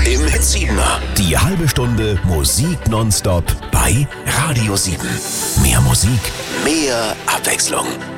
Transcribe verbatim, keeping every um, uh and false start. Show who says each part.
Speaker 1: im Hitsiebener. Die halbe Stunde Musik nonstop bei Radio sieben. Mehr Musik, mehr Abwechslung.